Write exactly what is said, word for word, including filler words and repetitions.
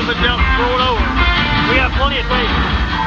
off the jump and throw it over. We have plenty of tape.